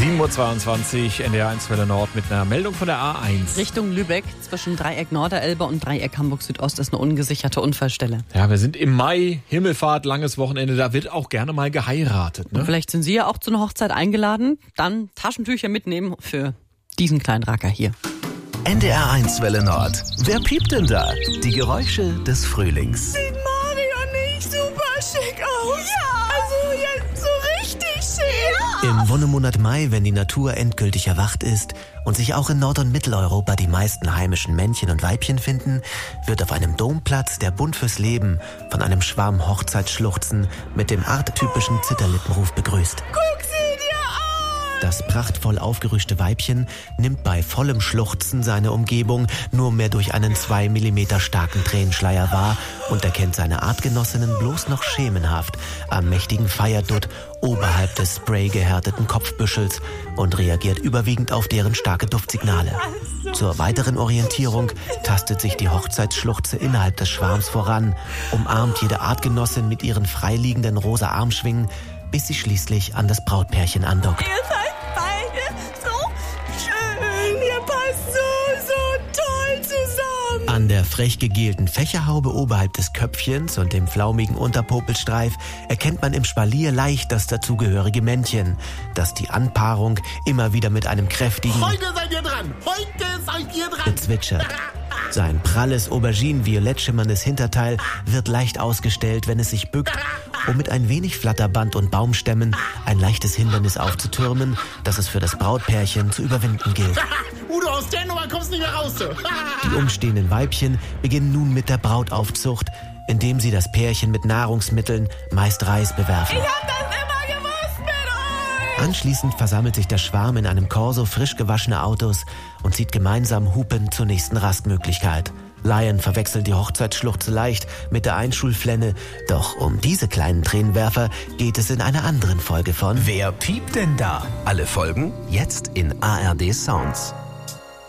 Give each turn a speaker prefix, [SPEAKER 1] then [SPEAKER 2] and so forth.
[SPEAKER 1] 7:22 Uhr, NDR 1 Welle Nord mit einer Meldung von der A1.
[SPEAKER 2] Richtung Lübeck, zwischen Dreieck Norderelbe und Dreieck Hamburg Südost ist eine ungesicherte Unfallstelle.
[SPEAKER 1] Ja, wir sind im Mai, Himmelfahrt, langes Wochenende, da wird auch gerne mal geheiratet. Ne?
[SPEAKER 2] Und vielleicht sind Sie ja auch zu einer Hochzeit eingeladen, dann Taschentücher mitnehmen für diesen kleinen Racker hier.
[SPEAKER 3] NDR 1 Welle Nord. Wer piept denn da? Die Geräusche des Frühlings.
[SPEAKER 4] Sieht Mario nicht super schick aus? Ja! Also jetzt so richtig schick! Ja!
[SPEAKER 3] Im Wonnemonat Mai, wenn die Natur endgültig erwacht ist und sich auch in Nord- und Mitteleuropa die meisten heimischen Männchen und Weibchen finden, wird auf einem Domplatz der Bund fürs Leben von einem Schwarm Hochzeitsschluchzen mit dem arttypischen Zitterlippenruf begrüßt.
[SPEAKER 4] Guck sie dir an!
[SPEAKER 3] Das prachtvoll aufgerüschte Weibchen nimmt bei vollem Schluchzen seine Umgebung nur mehr durch einen 2 mm starken Tränenschleier wahr und erkennt seine Artgenossinnen bloß noch schemenhaft am mächtigen Feierdutt oberhalb des spraygehärteten Kopfbüschels und reagiert überwiegend auf deren starke Duftsignale. Zur weiteren Orientierung tastet sich die Hochzeitsschluchze innerhalb des Schwarms voran, umarmt jede Artgenossin mit ihren freiliegenden rosa Armschwingen, bis sie schließlich an das Brautpärchen andockt.
[SPEAKER 4] Ihr seid beide so schön. Ihr passt so toll zusammen.
[SPEAKER 3] An der frech gegelten Fächerhaube oberhalb des Köpfchens und dem flaumigen Unterpopelstreif erkennt man im Spalier leicht das dazugehörige Männchen, das die Anpaarung immer wieder mit einem kräftigen
[SPEAKER 5] Heute seid ihr dran! Heute seid ihr dran!
[SPEAKER 3] bezwitschert. Sein pralles, auberginen-violett schimmerndes Hinterteil wird leicht ausgestellt, wenn es sich bückt, um mit ein wenig Flatterband und Baumstämmen ein leichtes Hindernis aufzutürmen, das es für das Brautpärchen zu überwinden gilt.
[SPEAKER 5] Udo, aus der Nummer kommst du nicht mehr raus.
[SPEAKER 3] Die umstehenden Weibchen beginnen nun mit der Brautaufzucht, indem sie das Pärchen mit Nahrungsmitteln, meist Reis, bewerfen.
[SPEAKER 4] Ich hab das immer gewusst mit euch.
[SPEAKER 3] Anschließend versammelt sich der Schwarm in einem Korso frisch gewaschener Autos und zieht gemeinsam hupend zur nächsten Rastmöglichkeit. Laien verwechseln die Hochzeitsschluchze leicht mit der Einschulflenne, doch um diese kleinen Tränenwerfer geht es in einer anderen Folge von
[SPEAKER 6] Wer piept denn da? Alle Folgen jetzt in ARD Sounds.